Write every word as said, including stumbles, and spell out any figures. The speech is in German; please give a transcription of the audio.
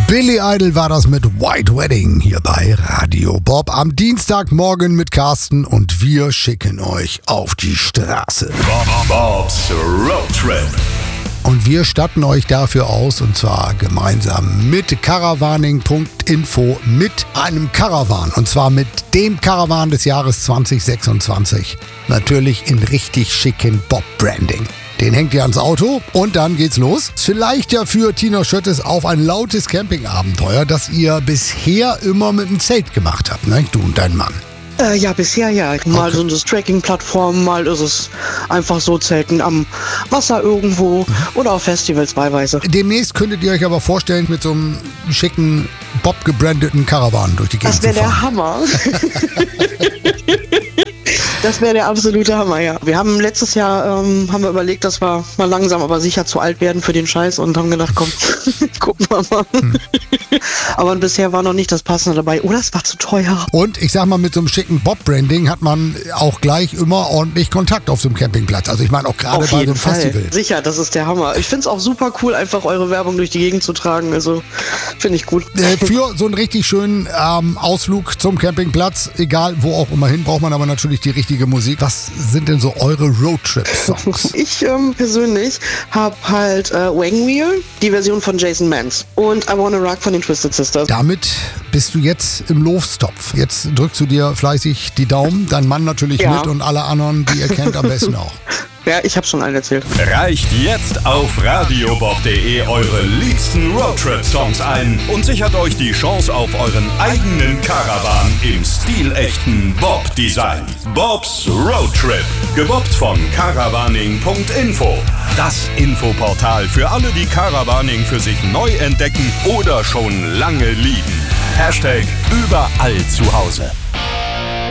Billy Idol war das mit White Wedding hier bei Radio Bob am Dienstagmorgen mit Carsten und wir schicken euch auf die Straße. Bob, Bob's Road Trip. Und wir statten euch dafür aus, und zwar gemeinsam mit caravaning punkt info mit einem Caravan. Und zwar mit dem Caravan des Jahres zwanzig sechsundzwanzig. Natürlich in richtig schicken Bob-Branding. Den hängt ihr ans Auto und dann geht's los. Vielleicht ja für Tina Schöttes auf ein lautes Campingabenteuer, das ihr bisher immer mit dem Zelt gemacht habt, ne? Du und dein Mann. Äh, ja, bisher ja. Mal Okay. sind es Trekking-Plattformen, mal ist es einfach so Zelten am Wasser irgendwo oder auf Festivals beiweise. Demnächst könntet ihr euch aber vorstellen, mit so einem schicken, Bob-gebrandeten Caravan durch die Gegend Das wäre zu der fahren. Hammer. Das wäre der absolute Hammer, ja. Wir haben letztes Jahr ähm, haben wir überlegt, dass wir mal langsam aber sicher zu alt werden für den Scheiß und haben gedacht, komm, gucken wir mal. Hm. Aber bisher war noch nicht das Passende dabei. Oder es war zu teuer. Und ich sag mal, mit so einem schicken Bob-Branding hat man auch gleich immer ordentlich Kontakt auf so einem Campingplatz. Also ich meine auch gerade Auf bei so jeden einem Fall. Festival. Sicher, das ist der Hammer. Ich finde es auch super cool, einfach eure Werbung durch die Gegend zu tragen. Also finde ich gut. Äh, Für so einen richtig schönen ähm, Ausflug zum Campingplatz, egal wo auch immer hin, braucht man aber natürlich die richtige Musik. Was sind denn so eure Roadtrip-Songs? Ich ähm, persönlich habe halt äh, Wagon Wheel, die Version von Jason Mans und I Wanna Rock von den Twisted Sisters. Damit bist du jetzt im Lostopf. Jetzt drückst du dir fleißig die Daumen, dein Mann natürlich Ja. mit und alle anderen, die ihr kennt, am besten auch. Ja, ich habe schon allen erzählt. Reicht jetzt auf radiobob punkt de eure liebsten Roadtrip-Songs ein und sichert euch die Chance auf euren eigenen Caravan im stilechten Bob-Design. Bob's Road Trip, gebobbt von caravaning punkt info. Das Infoportal für alle, die Caravaning für sich neu entdecken oder schon lange lieben. Hashtag überall zu Hause.